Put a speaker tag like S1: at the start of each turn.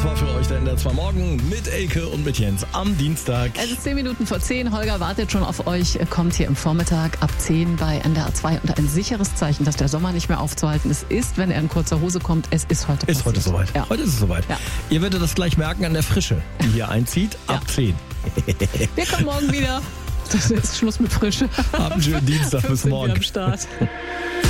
S1: Das war für euch der NDR 2 Morgen mit Elke und mit Jens am Dienstag.
S2: Es ist 10 Minuten vor 10. Holger wartet schon auf euch. Kommt hier im Vormittag ab 10 bei NDR 2. Und ein sicheres Zeichen, dass der Sommer nicht mehr aufzuhalten ist, wenn er in kurzer Hose kommt. Es ist heute passiert.
S1: Ist heute soweit.
S2: Ja.
S1: Heute ist es soweit.
S2: Ja.
S1: Ihr werdet das gleich merken an der Frische, die hier einzieht, ab 10.
S2: Wir kommen morgen wieder. Das ist Schluss mit Frische.
S1: Habt einen schönen Dienstag, bis
S2: Sind wir
S1: morgen.
S2: am Start.